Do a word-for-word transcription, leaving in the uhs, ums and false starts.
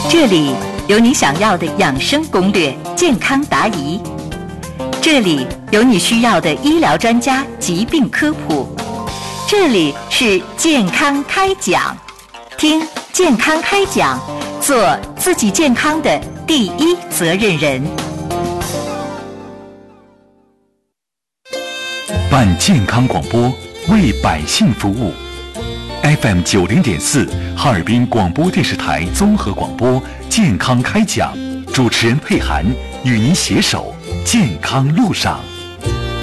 这里有你想要的养生攻略、健康答疑，这里有你需要的医疗专家疾病科普，这里是健康开讲，听健康开讲，做自己健康的第一责任人。 办健康广播，为百姓服务。F M 九零点四，哈尔滨广播电视台综合广播健康开讲，主持人佩涵与您携手健康路上。